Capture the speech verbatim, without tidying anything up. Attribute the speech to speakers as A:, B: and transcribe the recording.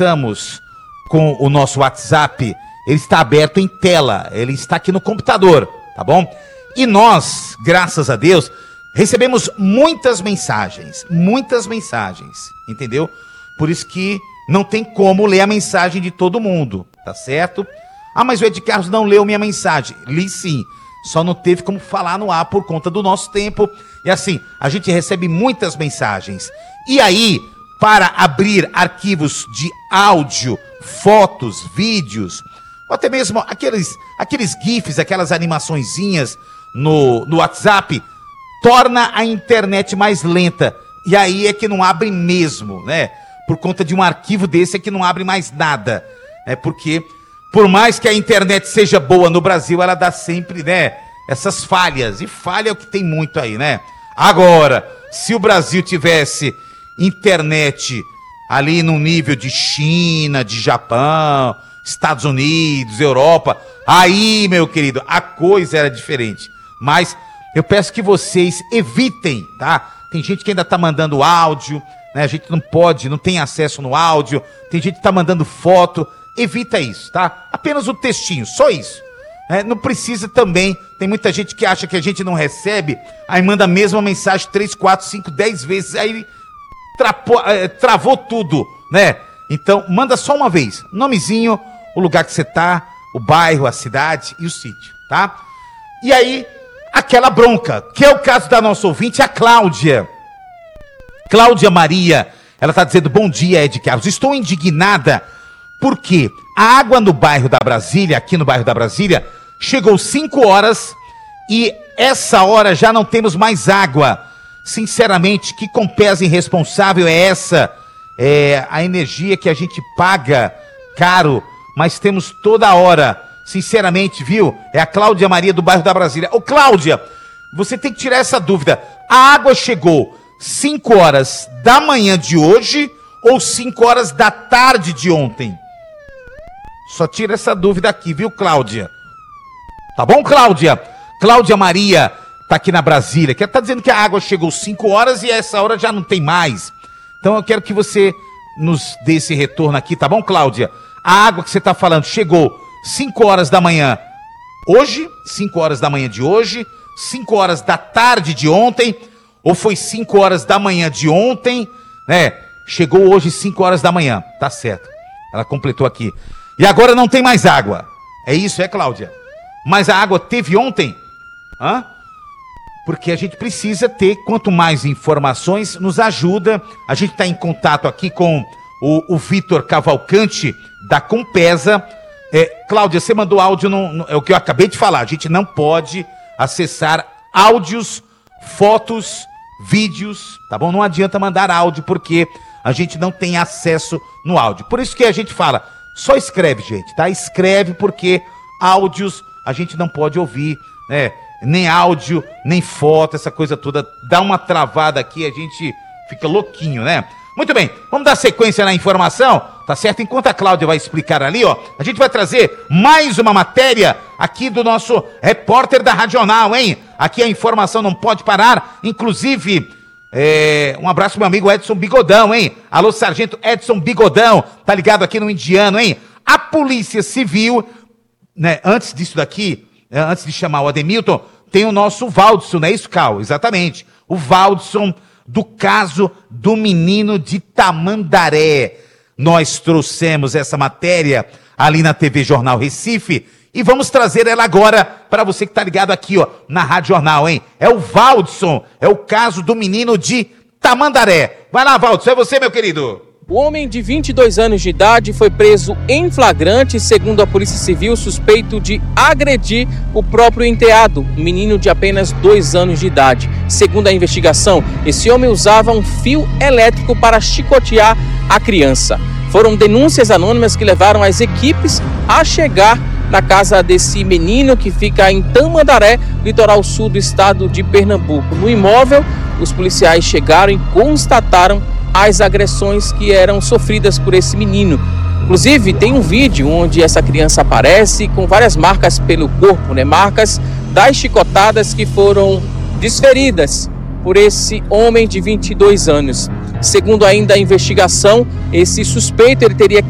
A: estamos com o nosso WhatsApp, ele está aberto em tela, ele está aqui no computador, tá bom? E nós, graças a Deus, recebemos muitas mensagens, muitas mensagens, entendeu? Por isso que não tem como ler a mensagem de todo mundo, tá certo? Ah, mas o Ed Carlos não leu minha mensagem. Li sim, só não teve como falar no ar por conta do nosso tempo. E assim, a gente recebe muitas mensagens. E aí, para abrir arquivos de áudio, fotos, vídeos, ou até mesmo aqueles, aqueles gifs, aquelas animaçõezinhas no, no WhatsApp, torna a internet mais lenta. E aí é que não abre mesmo, né? Por conta de um arquivo desse é que não abre mais nada. É porque, por mais que a internet seja boa no Brasil, ela dá sempre, né, essas falhas. E falha é o que tem muito aí, né? Agora, se o Brasil tivesse internet ali no nível de China, de Japão, Estados Unidos, Europa, aí, meu querido, a coisa era diferente. Mas eu peço que vocês evitem, tá? Tem gente que ainda tá mandando áudio, né? A gente não pode, não tem acesso no áudio. Tem gente que tá mandando foto. Evita isso, tá? Apenas o textinho, só isso. É, não precisa também. Tem muita gente que acha que a gente não recebe, aí manda a mesma mensagem três, quatro, cinco, dez vezes, aí trapou, é, travou tudo, né? Então, manda só uma vez. Nomezinho, o lugar que você tá, o bairro, a cidade e o sítio, tá? E aí, aquela bronca, que é o caso da nossa ouvinte, a Cláudia. Cláudia Maria, ela tá dizendo, bom dia, Ed Carlos, estou indignada porque a água no bairro da Brasília, aqui no bairro da Brasília, chegou cinco horas e essa hora já não temos mais água. Sinceramente, que compesa irresponsável é essa? É a energia que a gente paga caro, mas temos toda hora. Sinceramente, viu? É a Cláudia Maria do bairro da Brasília. Ô, Cláudia, você tem que tirar essa dúvida. A água chegou cinco horas da manhã de hoje ou cinco horas da tarde de ontem? Só tira essa dúvida aqui, viu, Cláudia? Tá bom, Cláudia? Cláudia Maria tá aqui na Brasília, que tá dizendo que a água chegou cinco horas e essa hora já não tem mais. Então eu quero que você nos dê esse retorno aqui, tá bom, Cláudia? A água que você tá falando chegou cinco horas da manhã hoje, cinco horas da manhã de hoje, cinco horas da tarde de ontem, ou foi cinco horas da manhã de ontem, né? Chegou hoje cinco horas da manhã, tá certo. Ela completou aqui. E agora não tem mais água. É isso, é, Cláudia? Mas a água teve ontem? Hã? Porque a gente precisa ter, quanto mais informações, nos ajuda. A gente está em contato aqui com o, o Vitor Cavalcante, da Compesa. É, Cláudia, você mandou áudio, no, no, é o que eu acabei de falar. A gente não pode acessar áudios, fotos, vídeos, tá bom? Não adianta mandar áudio, porque a gente não tem acesso no áudio. Por isso que a gente fala, só escreve, gente, tá? Escreve, porque áudios a gente não pode ouvir, né? Nem áudio, nem foto, essa coisa toda. Dá uma travada aqui, a gente fica louquinho, né? Muito bem, vamos dar sequência na informação, tá certo? Enquanto a Cláudia vai explicar ali, ó, a gente vai trazer mais uma matéria aqui do nosso repórter da Rádio Jornal, hein? Aqui a informação não pode parar, inclusive, é, um abraço pro meu amigo Edson Bigodão, hein? Alô, Sargento Edson Bigodão, tá ligado aqui no Indiano, hein? A Polícia Civil, né, antes disso daqui, antes de chamar o Ademilton, tem o nosso Valdson, não é isso, Cal? Exatamente, o Valdson, do caso do menino de Tamandaré. Nós trouxemos essa matéria ali na T V Jornal Recife e vamos trazer ela agora para você que tá ligado aqui, ó, na Rádio Jornal, hein? É o Valdson, é o caso do menino de Tamandaré. Vai lá, Valdson, é você, meu querido.
B: O homem de vinte e dois anos de idade foi preso em flagrante, segundo a Polícia Civil, suspeito de agredir o próprio enteado, um menino de apenas dois anos de idade. Segundo a investigação, esse homem usava um fio elétrico para chicotear a criança. Foram denúncias anônimas que levaram as equipes a chegar na casa desse menino, que fica em Tamandaré, litoral sul do estado de Pernambuco. No imóvel, os policiais chegaram e constataram as agressões que eram sofridas por esse menino. Inclusive, tem um vídeo onde essa criança aparece com várias marcas pelo corpo, né? Marcas das chicotadas que foram desferidas por esse homem de vinte e dois anos. Segundo ainda a investigação, esse suspeito ele teria